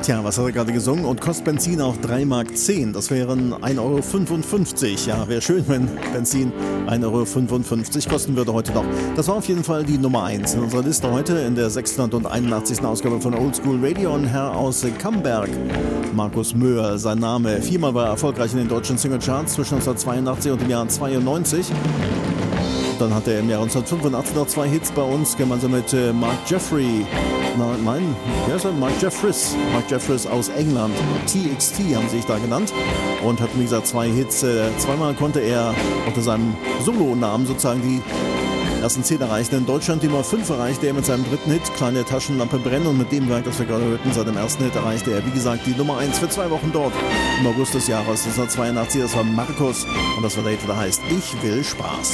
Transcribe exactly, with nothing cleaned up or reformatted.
Tja, was hat er gerade gesungen? Und kostet Benzin auch drei Mark zehn. Das wären ein Euro fünfundfünfzig. Ja, wäre schön, wenn Benzin ein Euro fünfundfünfzig kosten würde heute noch. Das war auf jeden Fall die Nummer eins in unserer Liste heute in der sechshunderteinundachtzigsten Ausgabe von Oldschool Radio. Ein Herr aus Camberg, Markus Möhr, sein Name. Viermal war er erfolgreich in den deutschen Singlecharts zwischen neunzehnhundertzweiundachtzig und dem Jahr zweiundneunzig. Dann hatte er im Jahr neunzehnhundertfünfundachtzig noch zwei Hits bei uns, gemeinsam mit äh, Mark Jeffrey. Nein, nein, wie heißt er? Mark Jeffries. Mark Jeffries aus England. T X T haben sie sich da genannt. Und hat, wie gesagt, zwei Hits. Äh, zweimal konnte er unter seinem Solo-Namen sozusagen die ersten zehn erreichen. In Deutschland die Nummer fünf erreichte er mit seinem dritten Hit, Kleine Taschenlampe brennen. Und mit dem Werk, das wir gerade hörten, seit dem ersten Hit erreichte er, wie gesagt, die Nummer eins für zwei Wochen dort. Im August des Jahres neunzehnhundertzweiundachtzig. Das war Markus. Und das war der Hit, der heißt Ich will Spaß.